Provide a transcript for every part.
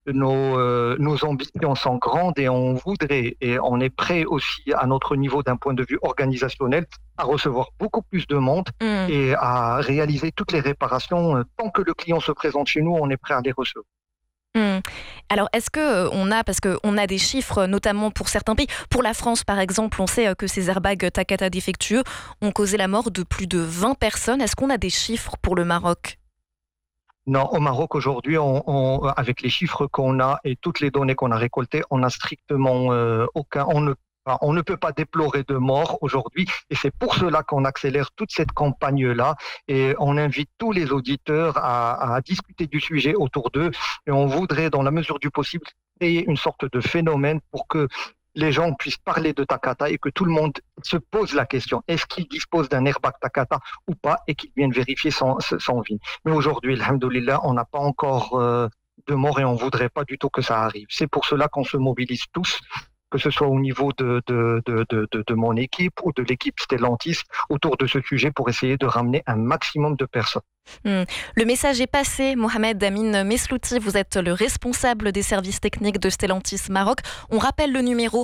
nos ambitions sont grandes et on voudrait et on est prêt aussi à notre niveau d'un point de vue organisationnel à recevoir beaucoup plus de monde Mmh. et à réaliser toutes les réparations. Tant que le client se présente chez nous, on est prêt à les recevoir. Mmh. Alors, est-ce que parce qu'on a des chiffres, notamment pour certains pays. Pour la France, par exemple, on sait que ces airbags Takata défectueux ont causé la mort de plus de 20 personnes. Est-ce qu'on a des chiffres pour le Maroc? Non, au Maroc aujourd'hui, avec les chiffres qu'on a et toutes les données qu'on a récoltées, on n'a strictement aucun. On ne peut pas déplorer de mort aujourd'hui et c'est pour cela qu'on accélère toute cette campagne-là et on invite tous les auditeurs à discuter du sujet autour d'eux et on voudrait, dans la mesure du possible, créer une sorte de phénomène pour que les gens puissent parler de Takata et que tout le monde se pose la question, est-ce qu'il dispose d'un airbag Takata ou pas, et qu'ils viennent vérifier son vie. Mais aujourd'hui, alhamdoulilah, on n'a pas encore de mort et on voudrait pas du tout que ça arrive. C'est pour cela qu'on se mobilise tous, que ce soit au niveau de mon équipe ou de l'équipe Stellantis, autour de ce sujet pour essayer de ramener un maximum de personnes. Mmh. Le message est passé. Mohamed Amin Meslouti, vous êtes le responsable des services techniques de Stellantis Maroc. On rappelle le numéro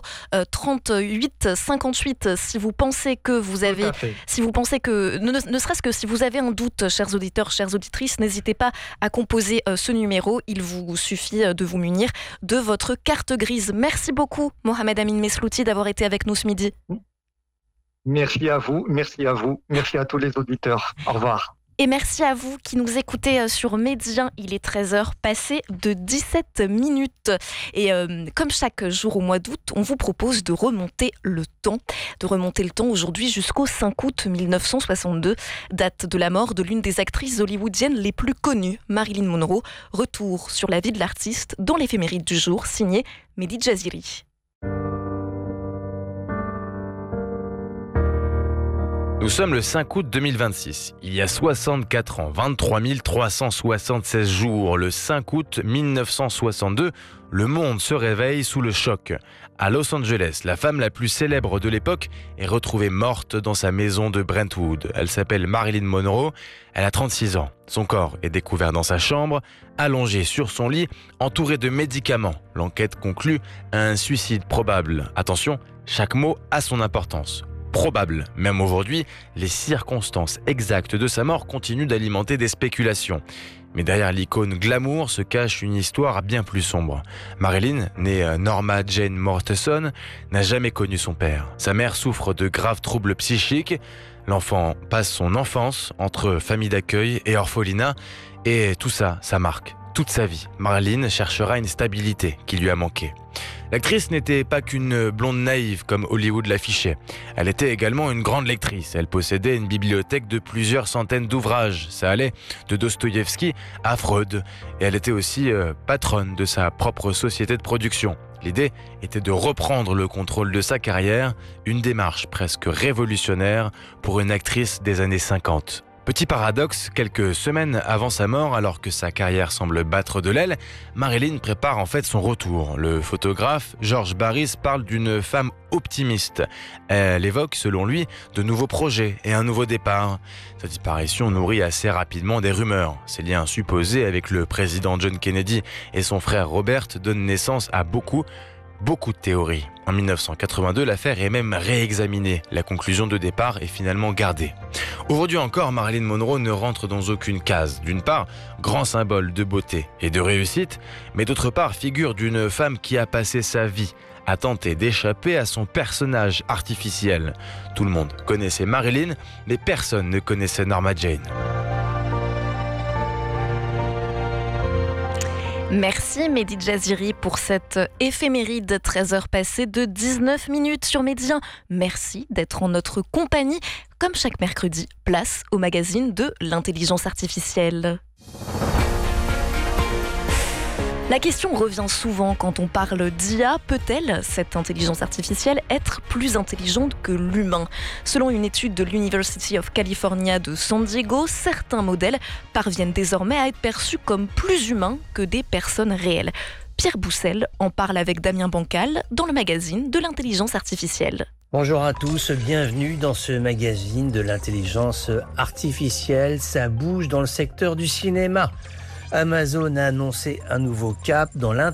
38 58 si vous pensez que vous Tout avez, à fait. si vous pensez que, ne serait-ce que si vous avez un doute, chers auditeurs, chères auditrices, n'hésitez pas à composer ce numéro. Il vous suffit de vous munir de votre carte grise. Merci beaucoup, Mohamed Amin Meslouti, d'avoir été avec nous ce midi. Merci à vous, merci à vous, merci à tous les auditeurs. Au revoir. Et merci à vous qui nous écoutez sur Médien. Il est 13h passé de 17 minutes. Et comme chaque jour au mois d'août, on vous propose de remonter le temps. De remonter le temps aujourd'hui jusqu'au 5 août 1962, date de la mort de l'une des actrices hollywoodiennes les plus connues, Marilyn Monroe. Retour sur la vie de l'artiste dans l'éphéméride du jour, signé Mehdi Jaziri. Nous sommes le 5 août 2026. Il y a 64 ans, 23 376 jours, le 5 août 1962, le monde se réveille sous le choc. À Los Angeles, la femme la plus célèbre de l'époque est retrouvée morte dans sa maison de Brentwood. Elle s'appelle Marilyn Monroe, elle a 36 ans. Son corps est découvert dans sa chambre, allongé sur son lit, entouré de médicaments. L'enquête conclut à un suicide probable. Attention, chaque mot a son importance. Probable. Même aujourd'hui, les circonstances exactes de sa mort continuent d'alimenter des spéculations. Mais derrière l'icône glamour se cache une histoire bien plus sombre. Marilyn, née Norma Jane Mortensen, n'a jamais connu son père. Sa mère souffre de graves troubles psychiques. L'enfant passe son enfance entre famille d'accueil et orphelinat. Et tout ça, ça marque toute sa vie. Marilyn cherchera une stabilité qui lui a manqué. L'actrice n'était pas qu'une blonde naïve comme Hollywood l'affichait. Elle était également une grande lectrice. Elle possédait une bibliothèque de plusieurs centaines d'ouvrages. Ça allait de Dostoïevski à Freud. Et elle était aussi patronne de sa propre société de production. L'idée était de reprendre le contrôle de sa carrière, une démarche presque révolutionnaire pour une actrice des années 50. Petit paradoxe, quelques semaines avant sa mort, alors que sa carrière semble battre de l'aile, Marilyn prépare en fait son retour. Le photographe George Barris parle d'une femme optimiste. Elle évoque, selon lui, de nouveaux projets et un nouveau départ. Sa disparition nourrit assez rapidement des rumeurs. Ses liens supposés avec le président John Kennedy et son frère Robert donnent naissance à beaucoup de théories. En 1982, l'affaire est même réexaminée. La conclusion de départ est finalement gardée. Aujourd'hui encore, Marilyn Monroe ne rentre dans aucune case. D'une part, grand symbole de beauté et de réussite, mais d'autre part, figure d'une femme qui a passé sa vie à tenter d'échapper à son personnage artificiel. Tout le monde connaissait Marilyn, mais personne ne connaissait Norma Jane. Merci Mehdi Jaziri pour cette éphéméride 13h passées de 19 minutes sur Médien. Merci d'être en notre compagnie. Comme chaque mercredi, place au magazine de l'intelligence artificielle. La question revient souvent quand on parle d'IA. Peut-elle, cette intelligence artificielle, être plus intelligente que l'humain ? Selon une étude de l'University of California de San Diego, certains modèles parviennent désormais à être perçus comme plus humains que des personnes réelles. Pierre Boussel en parle avec Damien Bancal dans le magazine de l'intelligence artificielle. Bonjour à tous, bienvenue dans ce magazine de l'intelligence artificielle. Ça bouge dans le secteur du cinéma. Amazon a annoncé un nouveau cap dans l'intelligence